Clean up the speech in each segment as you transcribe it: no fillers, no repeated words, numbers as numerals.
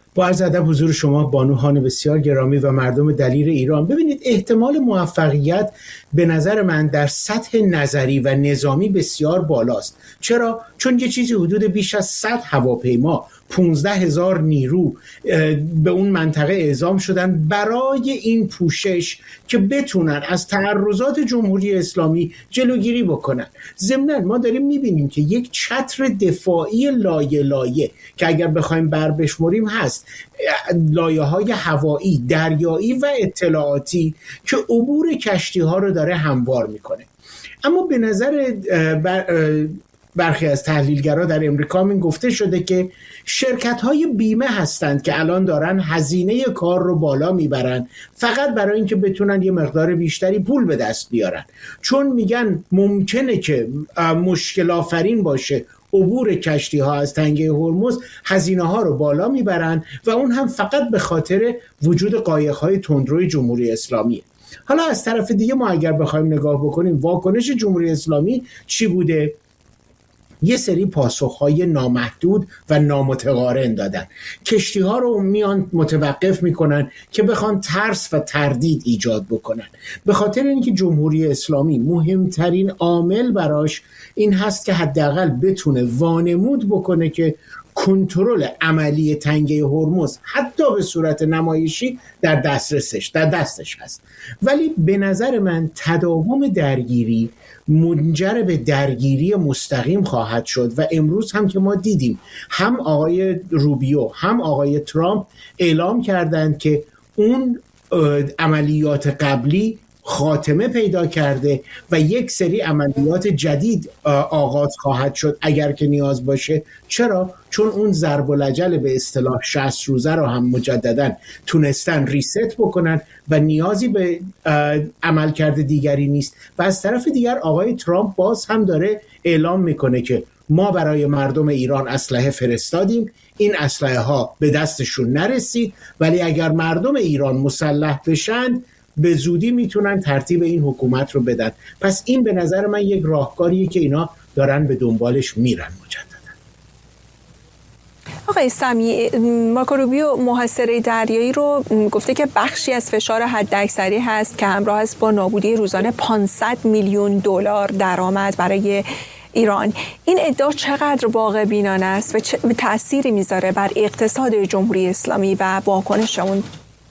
با عرض ادب حضور شما بانوان بسیار گرامی و مردم دلیر ایران. ببینید، احتمال موفقیت به نظر من در سطح نظری و نظامی بسیار بالاست. چرا؟ چون یه چیزی حدود بیش از 100 هواپیما، 15,000 نیرو به اون منطقه اعزام شدن برای این پوشش که بتونن از تعرضات جمهوری اسلامی جلوگیری بکنن. ضمناً ما داریم میبینیم که یک چتر دفاعی لایه لایه که اگر بخوایم بشمریم هست، لایه‌های هوایی، دریایی و اطلاعاتی که عبور کشتی‌ها رو داره هموار میکنه. اما به نظر برخی از تحلیلگرا در امریکا من گفته شده که شرکت‌های بیمه هستند که الان دارن هزینه کار رو بالا میبرن فقط برای اینکه بتونن یه مقدار بیشتری پول به دست بیارن، چون میگن ممکنه که مشکل آفرین باشه عبور کشتی ها از تنگه هرمز، هزینه ها رو بالا میبرن و اون هم فقط به خاطر وجود قایق های تندروی جمهوری اسلامی. حالا از طرف دیگه ما اگر بخوایم نگاه بکنیم واکنش جمهوری اسلامی چی بوده؟ یه سری پاسخهای نامحدود و نامتقارن دادن. کشتی ها رو میان متوقف میکنن که بخوان ترس و تردید ایجاد بکنن، به خاطر اینکه جمهوری اسلامی مهمترین عامل براش این هست که حداقل بتونه وانمود بکنه که کنترل عملی تنگه هرمز حتی به صورت نمایشی در دستش هست. ولی به نظر من تداوم درگیری منجر به درگیری مستقیم خواهد شد و امروز هم که ما دیدیم هم آقای روبیو هم آقای ترامپ اعلام کردند که اون عملیات قبلی خاتمه پیدا کرده و یک سری عملیات جدید آغاز خواهد شد اگر که نیاز باشه. چرا؟ چون اون ضرب العجل به اصطلاح 60 روزه رو هم مجددا تونستن ریست بکنن و نیازی به عملکرد دیگری نیست. و از طرف دیگر آقای ترامپ باز هم داره اعلام میکنه که ما برای مردم ایران اسلحه فرستادیم، این اسلحه ها به دستشون نرسید، ولی اگر مردم ایران مسلح بشن به زودی میتونن ترتیب این حکومت رو بدن. پس این به نظر من یک راهکاریه که اینا دارن به دنبالش میرن مجددا. آقای سمی، مارکو روبیو محاصره دریایی رو گفته که بخشی از فشار حداکثری هست که همراه است با نابودی روزانه 500 میلیون دلار درآمد برای ایران. این ادعا چقدر واقع بینانه است و چه تأثیری میذاره بر اقتصاد جمهوری اسلامی و واکنش اون؟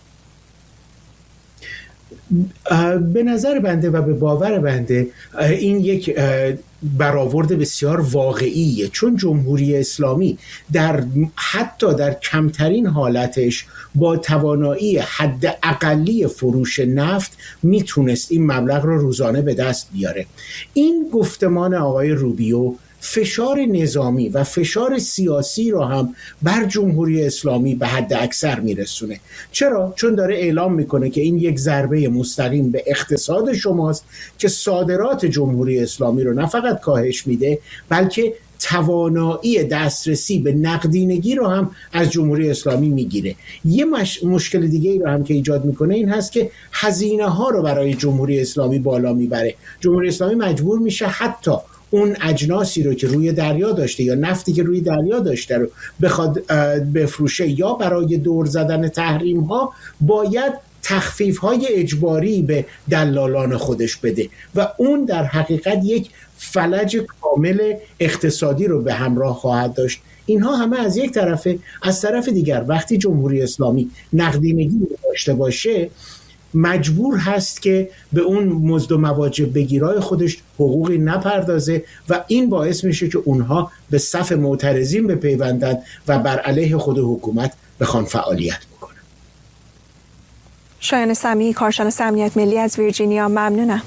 به نظر بنده و به باور بنده این یک برآورد بسیار واقعیه، چون جمهوری اسلامی حتی در کمترین حالتش با توانایی حد اقلی فروش نفت میتونست این مبلغ رو روزانه به دست بیاره. این گفتمان آقای روبیو فشار نظامی و فشار سیاسی رو هم بر جمهوری اسلامی به حد اکثر میرسونه. چرا؟ چون داره اعلام میکنه که این یک ضربه مستقیم به اقتصاد شماست که صادرات جمهوری اسلامی رو نه فقط کاهش میده بلکه توانایی دسترسی به نقدینگی رو هم از جمهوری اسلامی میگیره. یه مشکل دیگه ای رو هم که ایجاد میکنه این هست که هزینه ها رو برای جمهوری اسلامی بالا میبره. جمهوری اسلامی مجبور میشه حتی اون اجناسی رو که روی دریا داشته یا نفتی که روی دریا داشته رو بخواد بفروشه یا برای دور زدن تحریم ها باید تخفیف های اجباری به دلالان خودش بده و اون در حقیقت یک فلج کامل اقتصادی رو به همراه خواهد داشت. اینها همه از یک طرفه. از طرف دیگر وقتی جمهوری اسلامی نقدینگی داشته باشه مجبور هست که به اون مزد و مواجب بگیرای خودش حقوقی نپردازه و این باعث میشه که اونها به صف معترضین بپیوندند و بر علیه خود حکومت بخوان فعالیت بکنن. شایان سمی، کارشناس امنیت ملی از ویرجینیا، ممنونم.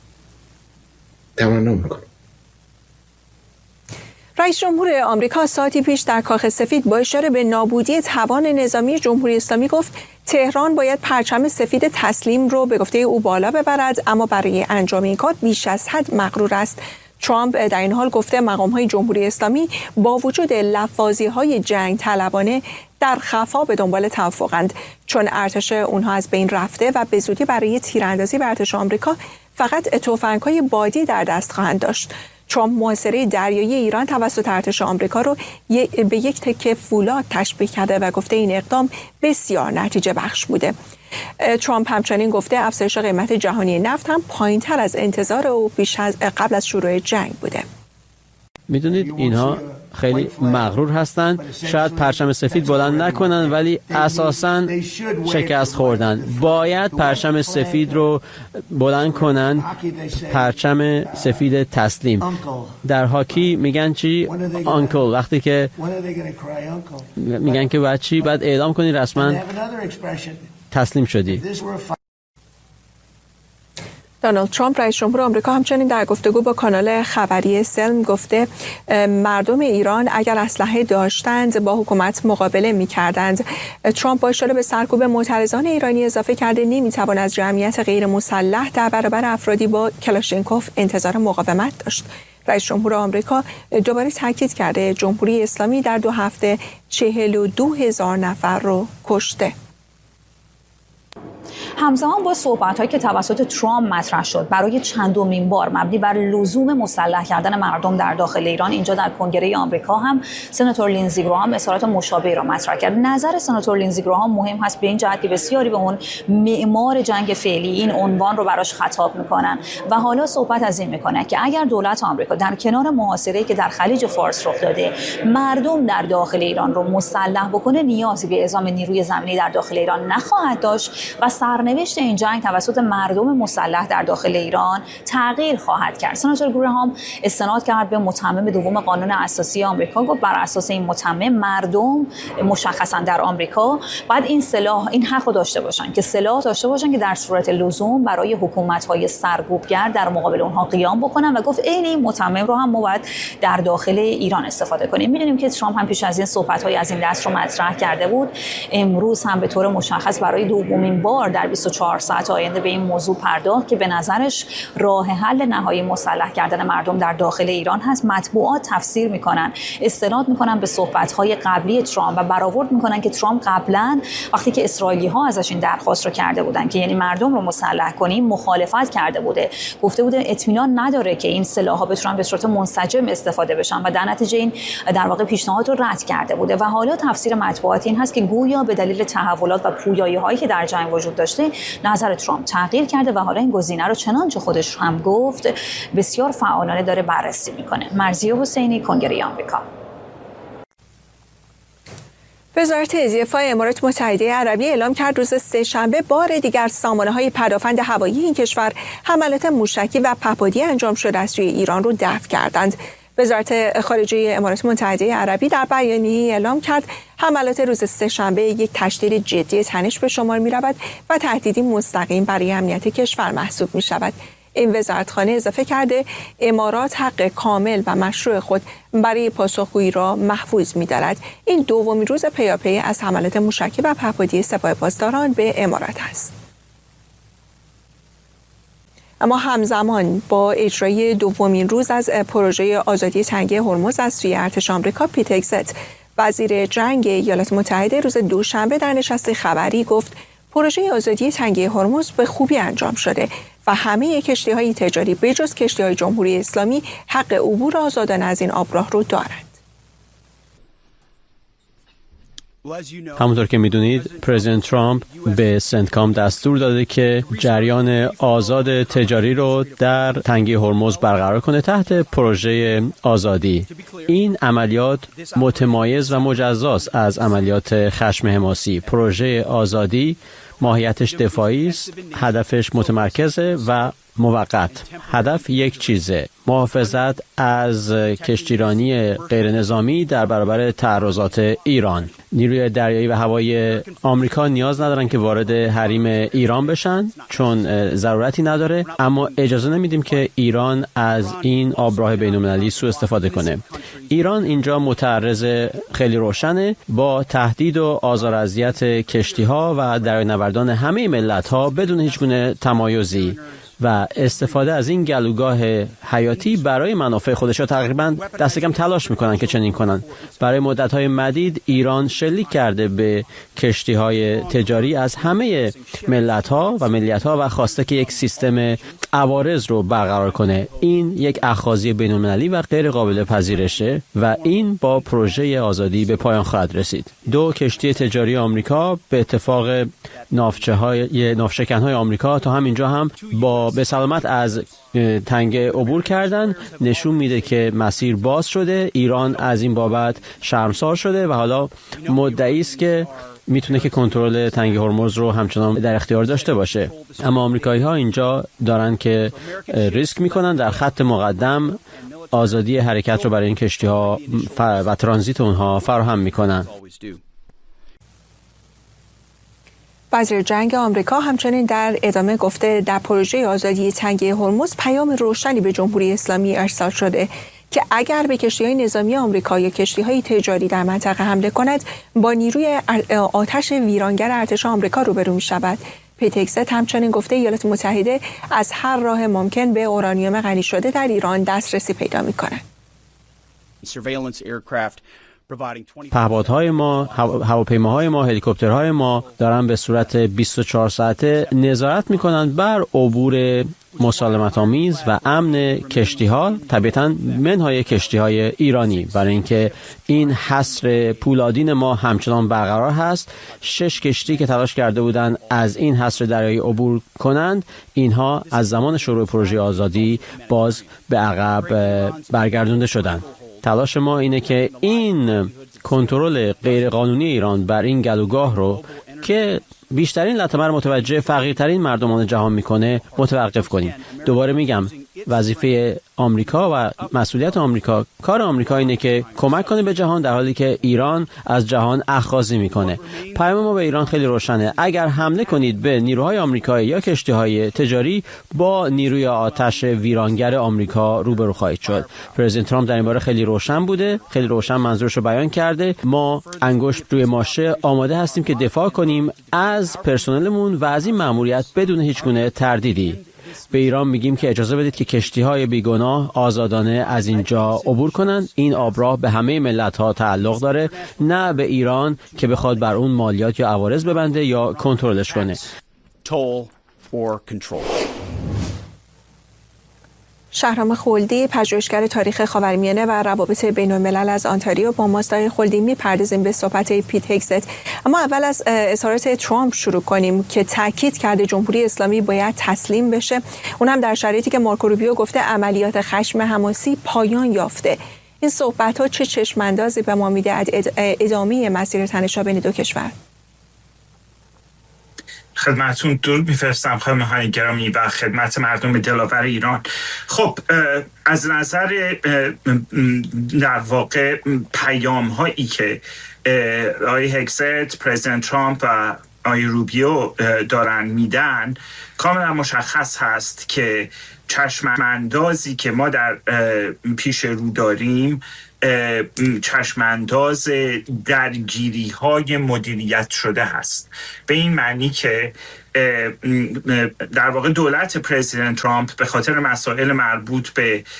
تمنا میکنم. رئیس جمهور آمریکا ساعتی پیش در کاخ سفید با اشاره به نابودی توان نظامی جمهوری اسلامی گفت تهران باید پرچم سفید تسلیم رو به گفته او بالا ببرد، اما برای انجام این کار بیش از حد مغرور است. ترامپ در این حال گفته مقام‌های جمهوری اسلامی با وجود لفاظی‌های جنگ طلبانه در خفا به دنبال توافقند، چون ارتش اونها از بین رفته و به زودی برای تیراندازی به ارتش آمریکا فقط تفنگ‌های بادی در دست خواهند داشت. ترامپ محاصره دریایی ایران توسط ارتش آمریکا رو به یک تکه فولاد تشبیه کرده و گفته این اقدام بسیار نتیجه بخش بوده. ترامپ همچنین گفته افزایش قیمت جهانی نفت هم پایین‌تر از انتظار او قبل از شروع جنگ بوده. میدونید اینها خیلی مغرور هستند. شاید پرچم سفید بلند نکنن ولی اساساً شکست خوردن. باید پرچم سفید رو بلند کنن، پرچم سفید تسلیم. در هاکی میگن چی؟ آنکل. وقتی که میگن که بعد چی؟ بعد اعلام کنی رسما تسلیم شدی. دونالد ترامپ رئیس جمهور آمریکا همچنین در گفتگو با کانال خبری سلم گفته مردم ایران اگر اسلحه داشتند با حکومت مقابله می‌کردند. ترامپ با اشاره به سرکوب معترضان ایرانی اضافه کرده نمی‌توان از جمعیت غیر مسلح در برابر افرادی با کلاشینکوف انتظار مقاومت داشت. رئیس جمهور آمریکا دوباره تاکید کرده جمهوری اسلامی در 2 هفته 42,000 نفر رو کشته. همزمان با صحبت‌هایی که توسط ترامپ مطرح شد برای چندمین بار مبنی بر لزوم مسلح کردن مردم در داخل ایران، اینجا در کنگره آمریکا هم سناتور لینزی گراهام اظهارات مشابهی را مطرح کرد. نظر سناتور لینزی گراهام مهم هست به این جهت که بسیاری به اون معمار جنگ فعلی این عنوان رو براش خطاب میکنن و حالا صحبت از این میکنه که اگر دولت آمریکا در کنار محاصره‌ای که در خلیج فارس رخ داده مردم در داخل ایران رو مسلح بکنه، نیازی به اعزام نیروی زمینی در داخل ایران نخواهد داشت و سرنوشت این جنگ توسط مردم مسلح در داخل ایران تغییر خواهد کرد. سناتور گراهام استناد کرد به متمم دوم قانون اساسی آمریکا، گفت بر اساس این متمم مردم مشخصا در آمریکا باید این حق رو داشته باشن که سلاح داشته باشن که در صورت لزوم برای حکومت‌های سرکوبگر در مقابل اونها قیام بکنن و گفت این متمم رو هم ما باید در داخل ایران استفاده کنیم. می‌دونیم که ترامپ هم پیش از این صحبت‌های از این دست رو مطرح کرده بود. امروز هم به طور مشخص برای دومین بار در 24 ساعت آینده به این موضوع پرداخت که به نظرش راه حل نهایی مسلح کردن مردم در داخل ایران هست. مطبوعات تفسیر میکنن، استناد میکنن به صحبت‌های قبلی ترامپ و برآورد میکنن که ترامپ قبلا وقتی که اسرائیلی‌ها ازش این درخواست رو کرده بودن که یعنی مردم رو مسلح کنیم مخالفت کرده بوده، گفته بوده اطمینان نداره که این سلاح‌ها بتونن به صورت منسجم استفاده بشن و در نتیجه این در واقع پیشنهاد رو رد کرده بوده و حالا تفسیر مطبوعات این هست که گویا به دلیل تحولات و پویایی‌هایی که در جنگ وجود داشته نظر ترامپ تغییر کرده و حالا این گزینه رو چنانچه خودش هم گفت بسیار فعالانه داره بررسی میکنه. مرضیه حسینی، کنگره آمریکا. وزارت دفاع امارات متحده عربی اعلام کرد روز سه‌شنبه بار دیگر سامانه‌های پدافند هوایی این کشور حملات موشکی و پهپادی انجام شده از سوی ایران رو دفع کردند. وزارت خارجه امارات متحده عربی در بیانیه‌ای اعلام کرد حملات روز سه‌شنبه یک تشدید جدی تنش به شمار می‌رود و تهدیدی مستقیم برای امنیت کشور محسوب می‌شود. این وزارتخانه اضافه کرده امارات حق کامل و مشروع خود برای پاسخگویی را محفوظ می‌دارد. این دومین روز پیاپی از حملات موشکی و پهپادی سپاه پاسداران به امارات است. اما همزمان با اجرای دومین روز از پروژه آزادی تنگه هرمز از سوی ارتش آمریکا، پیت هگست وزیر جنگ ایالات متحده روز دوشنبه در نشست خبری گفت پروژه آزادی تنگه هرمز به خوبی انجام شده و همه کشتی‌های تجاری بجز کشتی‌های جمهوری اسلامی حق عبور آزادانه از این آبراه رو دارند. همونطور که میدونید پرزیدنت ترامپ به سنتکام دستور داده که جریان آزاد تجاری رو در تنگه هرمز برقرار کنه تحت پروژه آزادی. این عملیات متمایز و مجزاست از عملیات خشم حماسی. پروژه آزادی ماهیتش دفاعی است، هدفش متمرکزه و موقت. هدف یک چیزه: محافظت از کشتیرانی غیر نظامی در برابر تعرضات ایران. نیروی دریایی و هوایی آمریکا نیاز ندارن که وارد حریم ایران بشن چون ضرورتی نداره، اما اجازه نمیدیم که ایران از این آبراه بین‌المللی سوء استفاده کنه. ایران اینجا متعرض خیلی روشنه با تهدید و آزار و اذیت کشتی‌ها و دریانوردان همه ملت‌ها بدون هیچ گونه تمایزی. و استفاده از این گلوگاه حیاتی برای منافع خودش تقریبا دست کم تلاش میکنن که چنین کنن. برای مدت‌های مدید ایران شلیک کرده به کشتی‌های تجاری از همه ملت‌ها و ملیت‌ها و خواسته که یک سیستم عوارض رو برقرار کنه. این یک اخاذی بین‌المللی و غیر قابل پذیرشه و این با پروژه آزادی به پایان خواهد رسید. 2 کشتی تجاری آمریکا به اتفاق ناوشکن‌های آمریکا تا همینجا هم به سلامت از تنگه عبور کردن. نشون میده که مسیر باز شده. ایران از این بابت شرمسار شده و حالا مدعی است که میتونه که کنترل تنگه هرمز رو همچنان در اختیار داشته باشه. اما آمریکایی‌ها اینجا دارن که ریسک میکنن، در خط مقدم آزادی حرکت رو برای این کشتی‌ها و ترانزیت اونها فراهم میکنن. وزیر جنگ آمریکا همچنین در ادامه گفته در پروژه آزادی تنگه هرمز پیام روشنی به جمهوری اسلامی ارسال شده که اگر به کشتی‌های نظامی آمریکا یا کشتی‌های تجاری در منطقه حمله کند با نیروی آتش ویرانگر ارتش آمریکا روبرو می‌شود. پیت هگست همچنین گفته ایالات متحده از هر راه ممکن به اورانیوم غنی شده در ایران دسترسی پیدا می‌کند. پهپادهای ما، هواپیماهای ما، هلیکوپترهای ما دارن به صورت 24 ساعته نظارت میکنن بر عبور مسالمت آمیز و امن کشتی‌ها، طبیعتاً منهای کشتی‌های ایرانی، برای اینکه این حصر پولادین ما همچنان برقرار هست. 6 کشتی که تلاش کرده بودند از این حصر دریایی عبور کنند، اینها از زمان شروع پروژه آزادی باز به عقب برگردونده شدند. تلاش ما اینه که این کنترل غیرقانونی ایران بر این گلوگاه رو که بیشترین لطمه رو متوجه فقیرترین مردمان جهان میکنه متوقف کنیم. دوباره میگم وظیفه آمریکا و مسئولیت آمریکا، کار آمریکا اینه که کمک کنه به جهان، در حالی که ایران از جهان اخاذی میکنه. پیام ما به ایران خیلی روشنه: اگر حمله کنید به نیروهای آمریکایی یا کشتی‌های تجاری، با نیروی آتش ویرانگر آمریکا روبرو خواهید شد. پرزیدنت ترامپ در این باره خیلی روشن بوده، خیلی روشن منظورش رو بیان کرده. ما انگشت روی ماشه آماده هستیم که دفاع کنیم از پرسنلمون و از این مأموریت بدون هیچ گونه تردیدی. به ایران میگیم که اجازه بدید که کشتی‌های بیگناه آزادانه از اینجا عبور کنند. این آبراه به همه ملت‌ها تعلق داره، نه به ایران که بخواد بر اون مالیات یا عوارض ببنده یا کنترلش کنه. شهرام خلدی، پژوهشگر تاریخ خاورمیانه و روابط بین‌الملل از آنتاریو، با ماست. آقای خلدی، می‌پردازیم به صحبت پیت هگست، اما اول از اظهارات ترامپ شروع کنیم که تاکید کرده جمهوری اسلامی باید تسلیم بشه، اونم در شرایطی که مارکو روبیو گفته عملیات خشم حماسی پایان یافته. این صحبت‌ها چه چشم‌اندازی به ما میده ادامه مسیر تنش‌ها بین دو کشور؟ خدمتون درود میفرستم خانم‌های گرامی و خدمت مردم دلاور ایران. خب از نظر در واقع پیام هایی که آقای هگست، پرزیدنت ترامپ و آقای روبیو دارن میدن، کاملا مشخص هست که چشماندازی که ما در پیش رو داریم چشمانداز درگیری های مدیریت شده هست، به این معنی که در واقع دولت پرزیدنت ترامپ به خاطر مسائل مربوط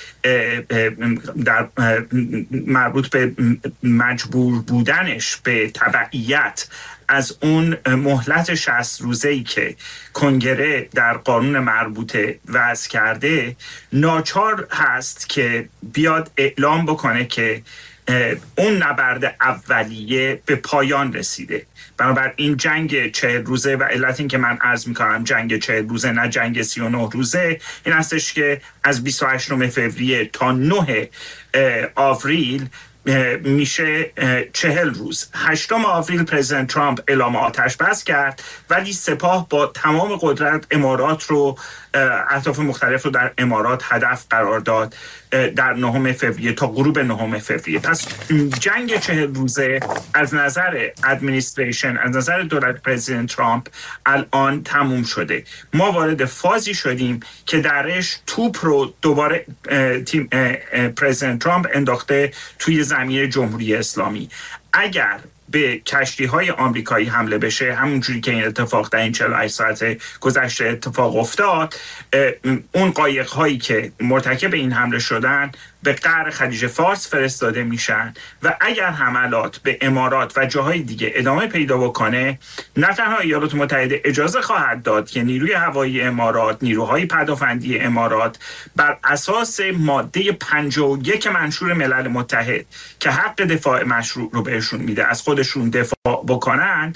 به مجبور بودنش به تبعیت از اون مهلت 60 روزه‌ای که کنگره در قانون مربوطه وضع کرده، ناچار هست که بیاد اعلام بکنه که اون نبرد اولیه به پایان رسیده. بنابراین جنگ 40 روزه، و علت این که من عرض میکنم جنگ 40 روزه نه جنگ 39 روزه، این هستش که از 28 فوریه تا 9 آوریل میشه 40 روز. 8 آوریل پرزیدنت ترامپ اعلام آتش بس کرد، ولی سپاه با تمام قدرت امارات رو، اهداف مختلف رو در امارات هدف قرار داد در 9 فوریه تا غروب 9 فوریه. پس جنگ 40 روزه از نظر ادمنستریشن، از نظر دولت پرزیدنت ترامپ الان تموم شده. ما وارد فازی شدیم که درش توپ رو دوباره پرزیدنت ترامپ انداخته توی زمین جمهوری اسلامی. اگر به کشتی‌های آمریکایی حمله بشه، همونجوری که این اتفاق در این 48 ساعت گذشته اتفاق افتاد، اون قایق‌هایی که مرتکب این حمله شدن به قعر خلیج فارس فرستاده میشن و اگر حملات به امارات و جاهای دیگه ادامه پیدا بکنه، نه تنها ایالات متحده اجازه خواهد داد که نیروی هوایی امارات، نیروهای پدافندی امارات بر اساس ماده 51 منشور ملل متحد که حق دفاع مشروع رو بهشون میده از خودشون دفاع بکنن،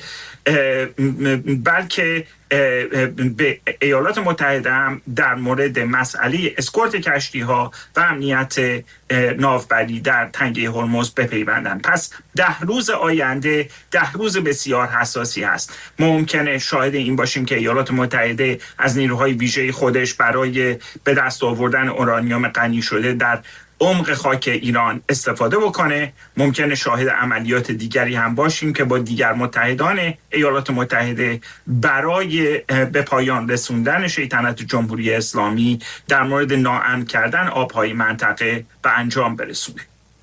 بلکه به ایالات متحده هم در مورد مسئله اسکورت کشتی‌ها و امنیت ناوبری در تنگه هرمز بپیوندن. پس 10 روز آینده 10 روز بسیار حساسی هست. ممکنه شاهد این باشیم که ایالات متحده از نیروهای ویژه خودش برای به دست آوردن اورانیوم غنی شده در عمق خاک ایران استفاده بکنه. ممکنه شاهد عملیات دیگری هم باشیم که با دیگر متحدان ایالات متحده برای به پایان رسوندن شیطنت جمهوری اسلامی در مورد ناامن کردن آبهای منطقه به انجام برسونه.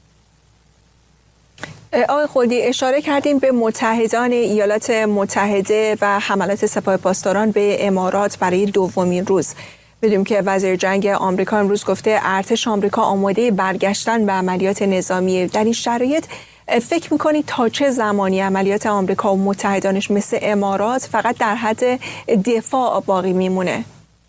آقای خلدی، اشاره کردیم به متحدان ایالات متحده و حملات سپاه پاسداران به امارات برای دومین روز. بدونیم که وزیر جنگ آمریکا امروز گفته ارتش آمریکا آماده برگشتن به عملیات نظامی. در این شرایط فکر میکنید تا چه زمانی عملیات آمریکا و متحدانش مثل امارات فقط در حد دفاع باقی میمونه؟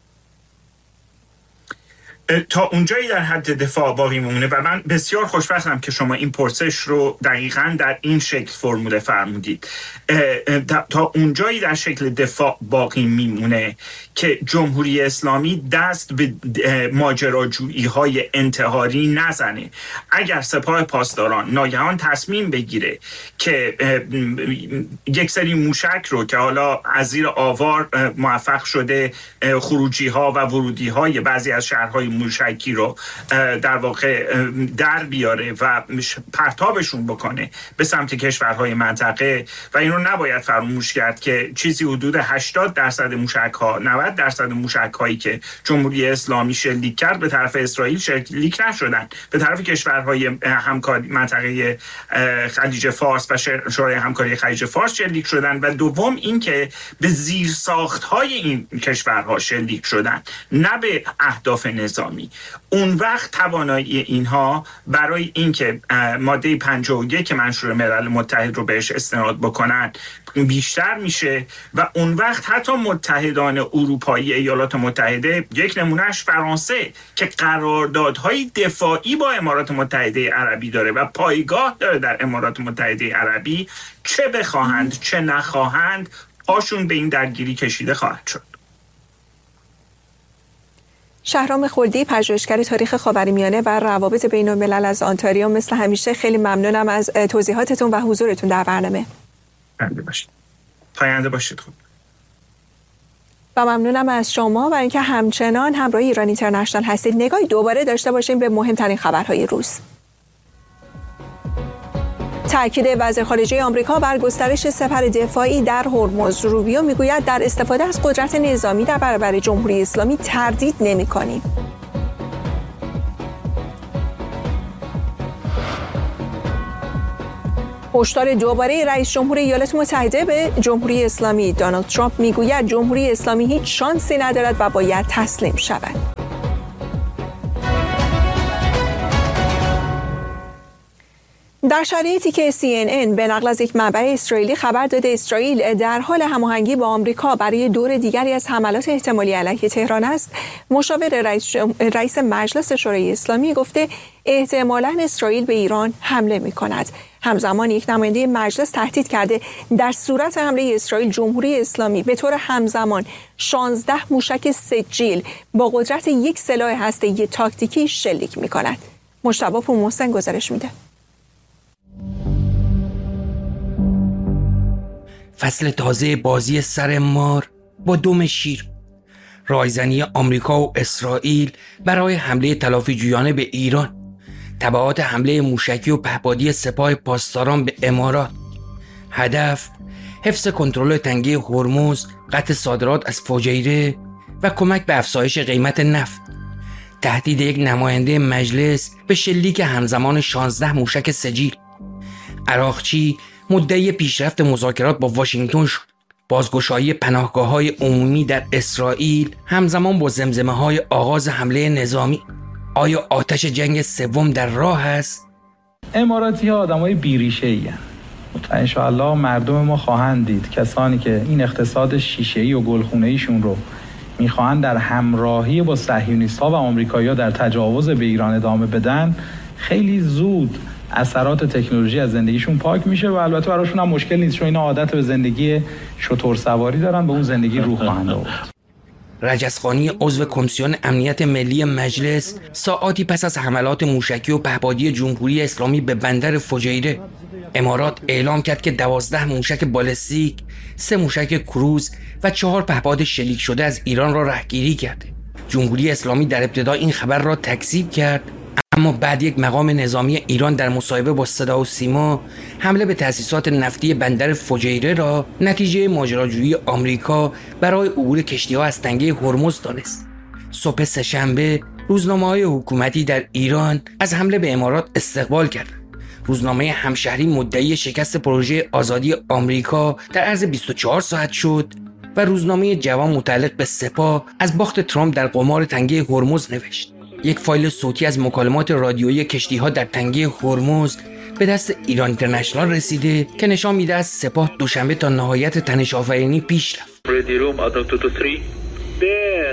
تا اونجایی در حد دفاع باقی میمونه و من بسیار خوشبختم که شما این پرسش رو دقیقاً در این شکل فرموله فرمودید. تا اونجایی در شکل دفاع باقی میمونه که جمهوری اسلامی دست به ماجراجویی‌های انتحاری نزنه. اگر سپاه پاسداران ناگهان تصمیم بگیره که یک سری موشک رو که حالا از زیر آوار موفق شده خروجی‌ها و ورودی‌های بعضی از شهرهای موشکی رو در واقع در بیاره و پرتابشون بکنه به سمت کشورهای منطقه، و این رو نباید فراموش کرد که چیزی حدود 80% موشک‌ها 90% موشک‌هایی که جمهوری اسلامی شلیک کرد به طرف اسرائیل شلیک نشدن، به طرف کشورهای همکاری منطقه خلیج فارس و شورای همکاری خلیج فارس شلیک شدن، و دوم این که به زیرساخت‌های این کشورها شلیک شدن، نه به اهداف نظامی. اون وقت توانایی اینها برای اینکه ماده 51 منشور ملل متحد رو بهش استناد بکنن بیشتر میشه و اون وقت حتی متحدان اروپایی ایالات متحده، یک نمونهش فرانسه که قراردادهای دفاعی با امارات متحده عربی داره و پایگاه داره در امارات متحده عربی، چه بخواهند چه نخواهند پاشون به این درگیری کشیده خواهد شد. شهرام خلدی، پژوهشگر تاریخ خاورمیانه و روابط بین الملل از آنتاریو، مثل همیشه خیلی ممنونم از توضیحاتتون و حضورتون در برنامه. پاینده باشید. خوب. و ممنونم از شما و اینکه همچنان همراه ایران اینترنشنال هستید. نگاهی دوباره داشته باشیم به مهمترین خبرهای روز. تأکید وزیر خارجه آمریکا بر گسترش سپر دفاعی در هرمز. روبیو میگوید در استفاده از قدرت نظامی در برابر جمهوری اسلامی تردید نمی‌کنیم. هشدار دوباره رئیس جمهور ایالات متحده به جمهوری اسلامی. دونالد ترامپ میگوید جمهوری اسلامی هیچ شانسی ندارد و باید تسلیم شود. در شرایطی که CNN به نقل از یک منبع اسرائیلی خبر داده اسرائیل در حال هماهنگی با آمریکا برای دور دیگری از حملات احتمالی علیه تهران است، مشاور رئیس مجلس شورای اسلامی گفته احتمالاً اسرائیل به ایران حمله می‌کند. همزمان یک نماینده مجلس تهدید کرده در صورت حمله اسرائیل جمهوری اسلامی به طور همزمان 16 موشک سجیل با قدرت یک سلاح هسته‌ای تاکتیکی شلیک می‌کند. مجتبی پورمحسن گزارش میده. فصل تازه بازی سر مار با دم شیر، رایزنی آمریکا و اسرائیل برای حمله تلافی جویانه به ایران، تبعات حمله موشکی و پهپادی سپاه پاسداران به امارات، هدف حفظ کنترل تنگه هرمز، قطع صادرات از فجیره و کمک به افزایش قیمت نفت، تهدید یک نماینده مجلس به شلیک همزمان 16 موشک سجیل. عراقچی مدعی پیشرفت مذاکرات با واشنگتن شد. بازگشایی پناهگاه‌های عمومی در اسرائیل همزمان با زمزمه‌های آغاز حمله نظامی. آیا آتش جنگ سوم در راه است؟ اماراتی‌ها آدمای بیریشه‌ای هستند. ان شاءالله مردم ما خواهند دید کسانی که این اقتصاد شیشه‌ای و گلخونه‌ایشون رو میخواهند در همراهی با صهیونیست‌ها و آمریکایی‌ها در تجاوز به ایران ادامه بدن، خیلی زود اثرات تکنولوژی از زندگیشون پاک میشه و البته براشون هم مشکل نیست، چون اینا عادت به زندگی شتر سواری دارن، به اون زندگی روح خواهند آورد. رجزخانی عضو کمیسیون امنیت ملی مجلس ساعاتی پس از حملات موشکی و پهپادی جمهوری اسلامی به بندر فجیره، امارات اعلام کرد که 12 موشک بالستیک، 3 موشک کروز و 4 پهپاد شلیک شده از ایران را رهگیری کرده. جمهوری اسلامی در ابتدا این خبر را تکذیب کرد، اما بعد یک مقام نظامی ایران در مصاحبه با صدا و سیما حمله به تأسیسات نفتی بندر فجیره را نتیجه ماجراجویی آمریکا برای عبور کشتی‌ها از تنگه هرمز دانست. صبح سه‌شنبه روزنامه‌های حکومتی در ایران از حمله به امارات استقبال کردند. روزنامه همشهری مدعی شکست پروژه آزادی آمریکا در عرض 24 ساعت شد و روزنامه جوان متعلق به سپاه از باخت ترامپ در قمار تنگه هرمز نوشت. یک فایل صوتی از مکالمات رادیویی کشتی‌ها در تنگه هرمز به دست ایران اینترنشنال رسیده که نشان میده از سپاه دوشنبه تا نهایت تنش آفرینی پیش رفت. به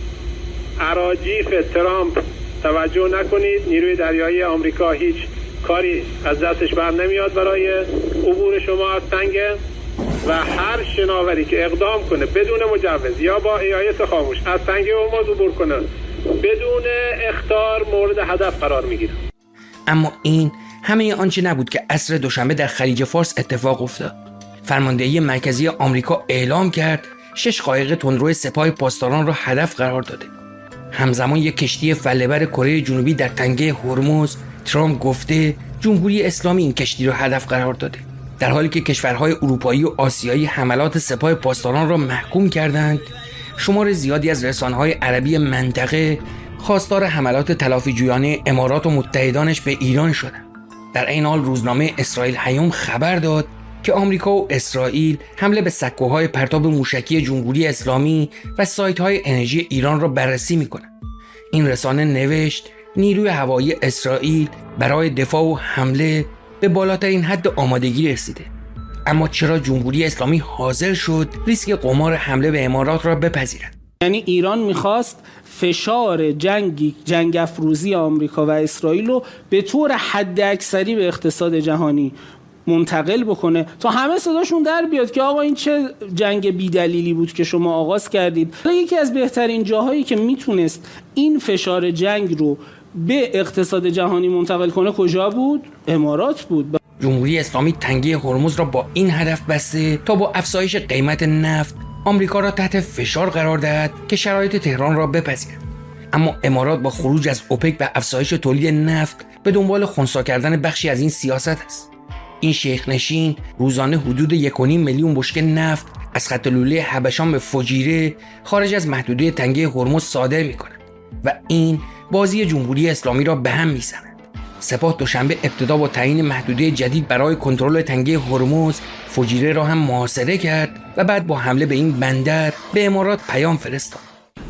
اراجیف ترامپ توجه نکنید. نیروی دریایی آمریکا هیچ کاری از دستش بر نمیاد برای عبور شما از تنگه و هر شناوری که اقدام کنه بدون مجوز یا با ایایس خاموش از تنگه هرمز عبور کنه بدون اخطار مورد هدف قرار میگیره. اما این همه آنچه نبود که عصر دوشنبه در خلیج فارس اتفاق افتاد. فرماندهی مرکزی آمریکا اعلام کرد 6 قایق تندرو سپاه پاسداران را هدف قرار داده. همزمان یک کشتی فله‌بر کره جنوبی در تنگه هرمز، ترامپ گفته جمهوری اسلامی این کشتی را هدف قرار داده، در حالی که کشورهای اروپایی و آسیایی حملات سپاه پاسداران را محکوم کردند. شمار زیادی از رسانه‌های عربی منطقه خواستار حملات تلافی‌جویانه امارات و متحدانش به ایران شدند. در این حال روزنامه اسرائیل هیوم خبر داد که آمریکا و اسرائیل حمله به سکوهای پرتاب موشکی جمهوری اسلامی و سایت‌های انرژی ایران را بررسی می‌کنند. این رسانه نوشت نیروی هوایی اسرائیل برای دفاع و حمله به بالاترین حد آمادگی رسیده. اما چرا جمهوری اسلامی حاضر شد ریسک قمار حمله به امارات را بپذیرد؟ یعنی ایران میخواست فشار جنگ افروزی آمریکا و اسرائیل رو به طور حد اکثری به اقتصاد جهانی منتقل بکنه تا همه صداشون در بیاد که آقا این چه جنگ بی‌دلیلی بود که شما آغاز کردید. یکی از بهترین جاهایی که میتونست این فشار جنگ رو به اقتصاد جهانی منتقل کنه کجا بود؟ امارات بود. جمهوری اسلامی تنگه هرمز را با این هدف بسته تا با افزایش قیمت نفت آمریکا را تحت فشار قرار دهد که شرایط تهران را بپذیرد. اما امارات با خروج از اوپک و افزایش تولید نفت به دنبال خنثی کردن بخشی از این سیاست است. این شیخ نشین روزانه حدود 1.5 میلیون بشکه نفت از خط لوله حبشان به فجیره خارج از محدوده تنگه هرمز صادر می‌کند و این بازی جمهوری اسلامی را به هم می‌زند. سپاه دوشنبه ابتدا با تعیین محدوده جدید برای کنترل تنگه هرمز فجیره را هم محاصره کرد و بعد با حمله به این بندر به امارات پیام فرستاد.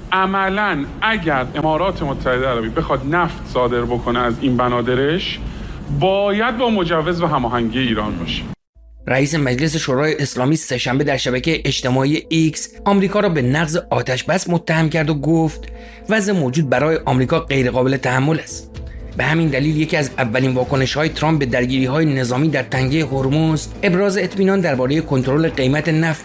عملاً اگر امارات متحده عربی بخواد نفت صادر بکنه از این بنادرش باید با مجوز و هماهنگی ایران باشه. رئیس مجلس شورای اسلامی سه‌شنبه در شبکه اجتماعی ایکس آمریکا را به نقض آتش‌بس متهم کرد و گفت وضع موجود برای آمریکا غیرقابل تحمل است. به همین دلیل یکی از اولین واکنش‌های ترامپ به درگیری‌های نظامی در تنگه هرمز ابراز اطمینان درباره کنترل قیمت نفت.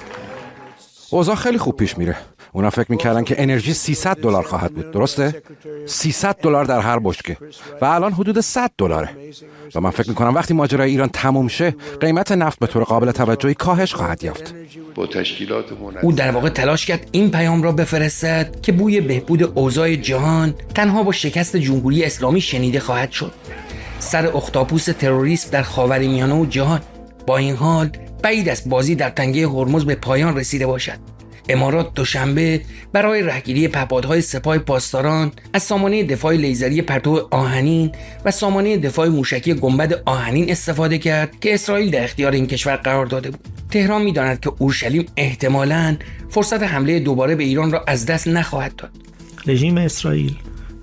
اوضاع خیلی خوب پیش میره. اونا فکر میکردن که انرژی $300 خواهد بود، درسته؟ $300 در هر بشکه و الان حدود $100 و من فکر میکنم وقتی ماجرای ایران تموم شه قیمت نفت به طور قابل توجهی کاهش خواهد یافت. با تشکیلات او در واقع تلاش کرد این پیام را بفرستد که بوی بهبود اوضاع جهان تنها با شکست جمهوری اسلامی شنیده خواهد شد. سر اختاپوس تروریسم در خاورمیانه و جهان. با این حال بعید است بازی در تنگه هرمز به پایان رسیده باشد. امارات دوشنبه برای رهگیری پهپادهای سپاه پاسداران از سامانه دفاع لیزری پرتو آهنین و سامانه دفاع موشکی گنبد آهنین استفاده کرد که اسرائیل در اختیار این کشور قرار داده بود. تهران می‌داند که اورشلیم احتمالاً فرصت حمله دوباره به ایران را از دست نخواهد داد. رژیم اسرائیل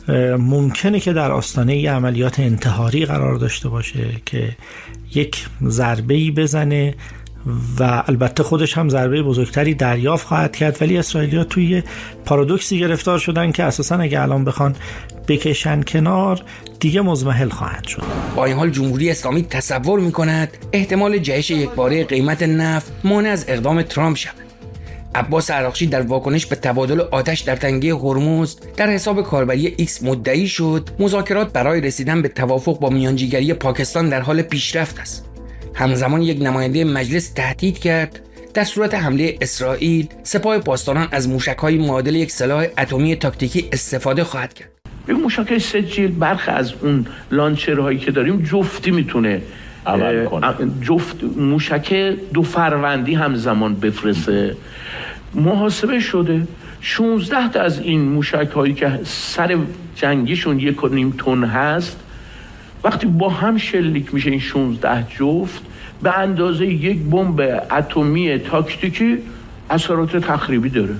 ممکنه که در آستانه ی عملیات انتحاری قرار داشته باشه که یک ضربه‌ای بزنه و البته خودش هم ضربه بزرگتری دریافت خواهد کرد، ولی اسرائیلی‌ها توی پارادوکسی گرفتار شدن که اساساً اگه الان بخوان بکشن کنار دیگه مضمحل خواهد شد. با این حال جمهوری اسلامی تصور می‌کند احتمال جهش یکباره قیمت نفت مانع از اقدام ترامپ شود. عباس عراقچی در واکنش به تبادل آتش در تنگه هرمز در حساب کاربری ایکس مدعی شد مذاکرات برای رسیدن به توافق با میانجیگری پاکستان در حال پیشرفت است. همزمان یک نماینده مجلس تهدید کرد در صورت حمله اسرائیل سپاه پاسداران از موشک‌های معادل یک سلاح اتمی تاکتیکی استفاده خواهد کرد. به موشک سجل برخی از اون لانچرهایی که داریم جفتی میتونه عمل کنه. جفت موشک دو فروندی همزمان بفرسته. محاسبه شده 16 تا از این موشک هایی که سر جنگیشون 1.5 تن هست وقتی با هم شلیک میشه این 16 جفت به اندازه یک بمب اتمی تاکتیکی اثرات تخریبی داره.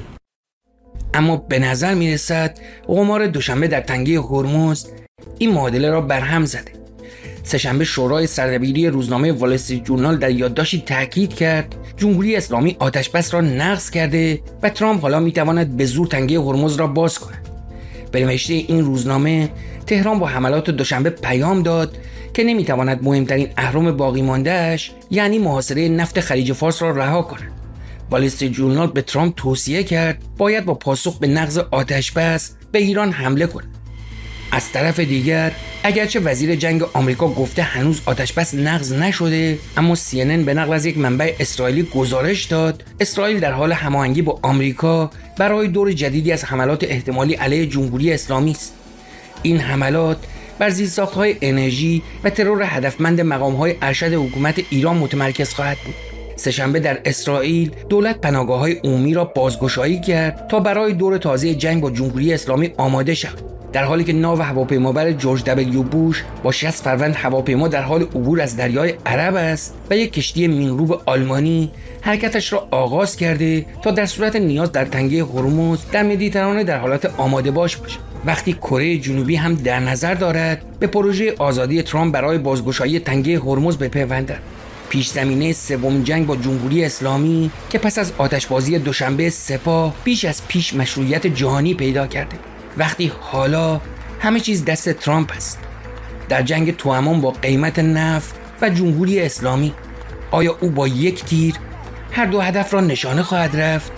اما به نظر میرسد قمار دوشنبه در تنگه هرمز این معادله را برهم زده. سه‌شنبه شورای سردبیری روزنامه وال استریت ژورنال در یادداشتی تاکید کرد جمهوری اسلامی آتش‌بس را نقض کرده و ترامپ حالا میتواند به زور تنگه هرمز را باز کند. به نوشته این روزنامه تهران با حملات دوشنبه پیام داد که نمیتواند مهمترین اهرم باقی مانده‌اش یعنی محاصره نفت خلیج فارس را رها کند. وال استریت ژورنال به ترامپ توصیه کرد باید با پاسخ به نقض آتش‌بس به ایران حمله کند. از طرف دیگر اگرچه وزیر جنگ آمریکا گفته هنوز آتش‌بس نقض نشده، اما CNN به نقل از یک منبع اسرائیلی گزارش داد اسرائیل در حال هماهنگی با آمریکا برای دور جدیدی از حملات احتمالی علیه جمهوری اسلامی است. این حملات بر زیرساخت‌های انرژی و ترور هدفمند مقام‌های ارشد حکومت ایران متمرکز خواهد بود. سه‌شنبه در اسرائیل دولت پناهگاه‌های عمومی را بازگشایی کرد تا برای دور تازه جنگ با جمهوری اسلامی آماده شود. در حالی که ناو هواپیمابر جورج دبلیو بوش با 60 فروند هواپیما در حال عبور از دریای عرب است و یک کشتی مینروب آلمانی حرکتش را آغاز کرده تا در صورت نیاز در تنگه هرمز در مدیترانه در حالت آماده باش باشد. وقتی کره جنوبی هم در نظر دارد به پروژه آزادی ترامپ برای بازگشایی تنگه هرمز بپیوندد. پیش زمینه سوم جنگ با جمهوری اسلامی که پس از آتشبازی دوشنبه سپاه بیش از پیش مشروعیت جهانی پیدا کرده. وقتی حالا همه چیز دست ترامپ است در جنگ توامان با قیمت نفت و جمهوری اسلامی، آیا او با یک تیر هر دو هدف را نشانه خواهد رفت؟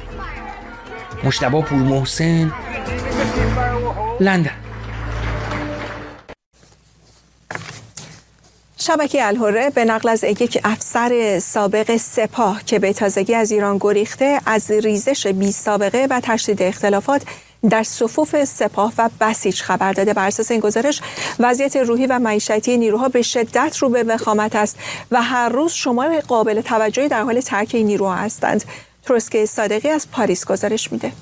مجتبی پورمحسن، لندن. شبکه الحره به نقل از یک افسر سابق سپاه که به تازگی از ایران گریخته از ریزش بی سابقه و تشدید اختلافات در صفوف سپاه و بسیج خبر داده. بر اساس این گزارش وضعیت روحی و معیشتی نیروها به شدت رو به وخامت است و هر روز شمار قابل توجهی در حال ترک این نیروها هستند. تروسکه صادقی از پاریس گزارش میده.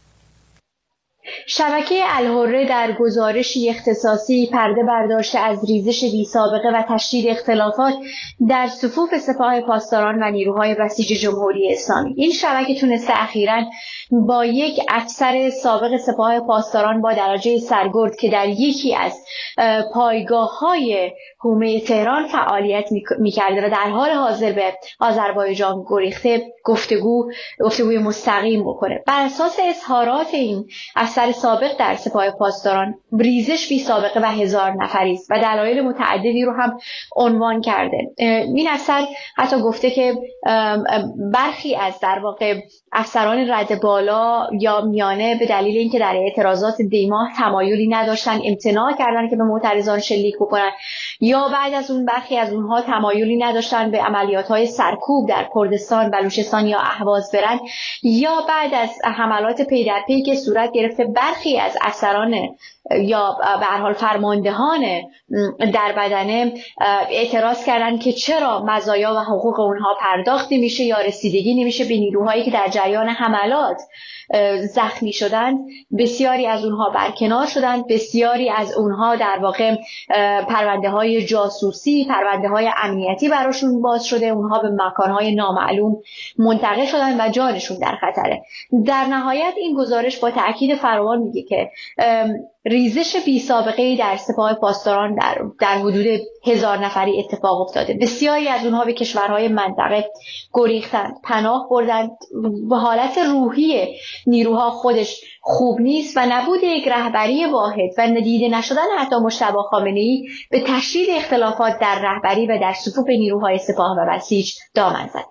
شبکه الحره در گزارشی اختصاصی پرده برداشته از ریزش بی‌سابقه و تشدید اختلافات در صفوف سپاه پاسداران و نیروهای بسیج جمهوری اسلامی. این شبکه تونسته اخیراً با یک افسر سابق سپاه پاسداران با درجه سرگرد که در یکی از پایگاه‌های حومه تهران فعالیت می‌کرده و در حال حاضر به آذربایجان گریخته گفتگوی مستقیم بکنه. بر اساس اظهارات این افسر سابق در سپاه پاسداران ریزش بی سابقه و 1000 نفری است و دلایل متعددی رو هم عنوان کرده. این افسر حتی گفته که برخی از در واقع افسران رد بالا یا میانه به دلیل اینکه در اعتراضات دیماه تمایلی نداشتن امتناع کردن که به معترضان شلیک بکنن، یا بعد از اون برخی از اونها تمایلی نداشتن به عملیات‌های سرکوب در کردستان، بلوچستان یا اهواز برن، یا بعد از حملات پی در پی که صورت گرفته برخی از افسران یا به هر حال فرماندهان در بدنه اعتراض کردن که چرا مزایا و حقوق اونها پرداخت نمیشه یا رسیدگی نمیشه به نیروهایی که در جریان حملات زخمی شدند. بسیاری از اونها برکنار شدند، بسیاری از اونها در واقع پرونده های جاسوسی، پرونده های امنیتی براشون باز شده، اونها به مکانهای نامعلوم منتقل شدند و جانشون در خطره. در نهایت این گزارش با تأکید فراوان میگه که ریزش بی سابقه‌ای در سپاه پاسداران در حدود 1000 نفری اتفاق افتاده. بسیاری از اونها به کشورهای منطقه گریختند، پناه بردند. به حالت روحی نیروها خودش خوب نیست و نبود یک رهبری واحد و ندیده نشدن حتی مجتبی خامنه‌ای به تشدید اختلافات در رهبری و در صفوف نیروهای سپاه و بسیج دامن زد.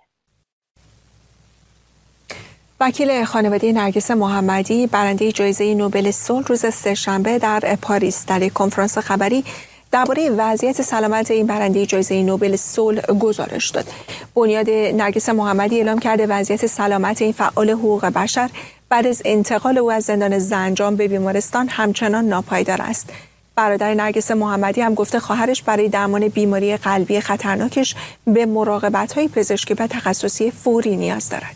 وکیل خانواده نرگس محمدی برنده جایزه نوبل صلح روز سه‌شنبه در پاریس در یک کنفرانس خبری درباره وضعیت سلامت این برنده جایزه نوبل صلح گزارش داد. بنیاد نرگس محمدی اعلام کرده وضعیت سلامت این فعال حقوق بشر بعد از انتقال او از زندان زنجان به بیمارستان همچنان ناپایدار است. برادر نرگس محمدی هم گفته خواهرش برای درمان بیماری قلبی خطرناکش به مراقبت‌های پزشکی و تخصصی فوری نیاز دارد.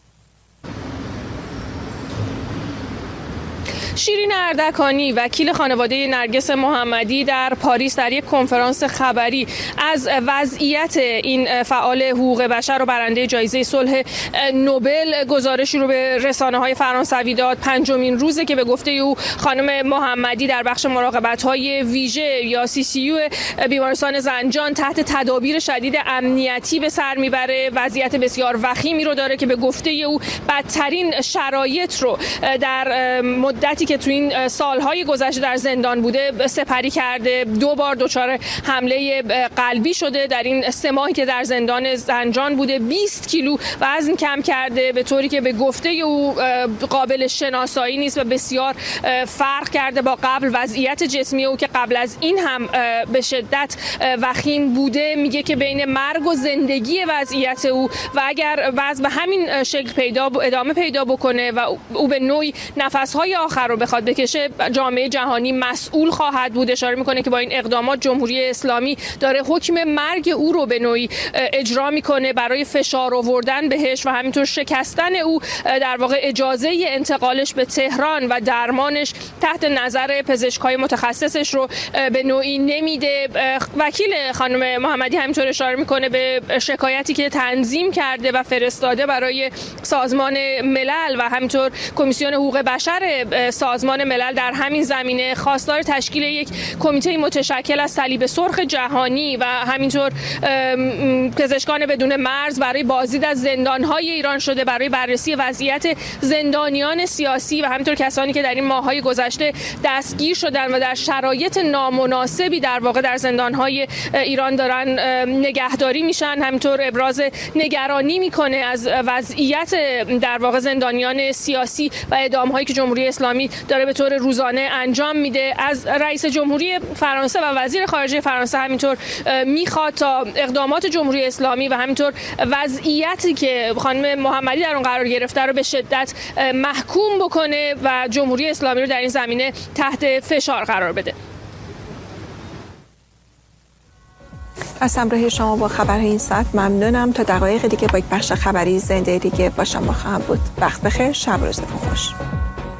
شیرین اردکانی وکیل خانواده نرگس محمدی در پاریس در یک کنفرانس خبری از وضعیت این فعال حقوق بشر و برنده جایزه صلح نوبل گزارشی رو به رسانه‌های فرانسوی داد. پنجمین روزه که به گفته او خانم محمدی در بخش مراقبت‌های ویژه یا CCU بیمارستان زنجان تحت تدابیر شدید امنیتی به سر میبره. وضعیت بسیار وخیمی رو داره که به گفته او بدترین شرایط رو در مدتی که تو این سالهای گذشته در زندان بوده سپری کرده. 2 بار دچار حمله قلبی شده در این 3 ماهی که در زندان زنجان بوده. 20 کیلو وزن کم کرده به طوری که به گفته او قابل شناسایی نیست و بسیار فرق کرده با قبل. وضعیت جسمی او که قبل از این هم به شدت وخیم بوده، میگه که بین مرگ و زندگی وضعیت او و اگر وضع به همین شکل ادامه پیدا بکنه و او به نوعی نفس‌های آخر رو بخواد بکشه، جامعه جهانی مسئول خواهد بود. اشاره میکنه که با این اقدامات جمهوری اسلامی داره حکم مرگ او رو به نوعی اجرا میکنه برای فشار آوردن بهش و همینطور شکستن او در واقع اجازه انتقالش به تهران و درمانش تحت نظر پزشکای متخصصش رو به نوعی نمیده. وکیل خانم محمدی همینطور اشاره میکنه به شکایتی که تنظیم کرده و فرستاده برای سازمان ملل و همینطور کمیسیون حقوق بشر سازمان ملل در همین زمینه، خواستار تشکیل یک کمیته متشکل از صلیب سرخ جهانی و همینطور پزشکان بدون مرز برای بازدید از زندان‌های ایران شده برای بررسی وضعیت زندانیان سیاسی و همینطور کسانی که در این ماه‌های گذشته دستگیر شدن و در شرایط نامناسبی در واقع در زندان‌های ایران دارن نگهداری میشن. همینطور ابراز نگرانی میکنه از وضعیت در واقع زندانیان سیاسی و اعدام‌هایی که جمهوری اسلامی داره به طور روزانه انجام میده. از رئیس جمهوری فرانسه و وزیر خارجه فرانسه همینطور میخواد تا اقدامات جمهوری اسلامی و همینطور وضعیتی که خانم محمدی در اون قرار گرفته رو به شدت محکوم بکنه و جمهوری اسلامی رو در این زمینه تحت فشار قرار بده. از همراهی شما با خبرهای این ساعت ممنونم. تا دقایق دیگه با یک بخش خبری زنده دیگه با شما خواهم بود. وقت بخیر، شب روزتون خوش.